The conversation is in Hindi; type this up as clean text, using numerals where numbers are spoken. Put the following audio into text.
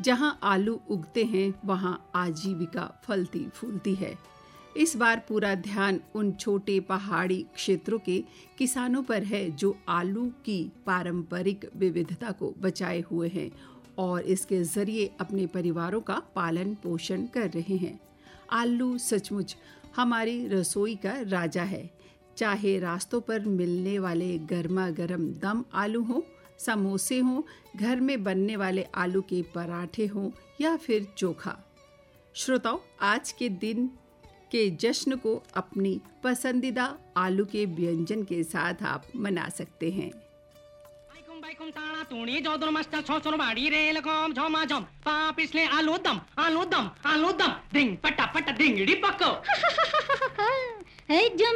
जहां आलू उगते हैं वहां आजीविका फलती फूलती है। इस बार पूरा ध्यान उन छोटे पहाड़ी क्षेत्रों के किसानों पर है जो आलू की पारंपरिक विविधता को बचाए हुए हैं और इसके जरिए अपने परिवारों का पालन पोषण कर रहे हैं। आलू सचमुच हमारी रसोई का राजा है। चाहे रास्तों पर मिलने वाले गर्मा गर्म दम आलू हो, समोसे हों, घर में बनने वाले आलू के पराठे हों या फिर चोखा। श्रोताओ, आज के दिन के जश्न को अपनी पसंदीदा आलू के व्यंजन के साथ आप मना सकते हैं। आलू दम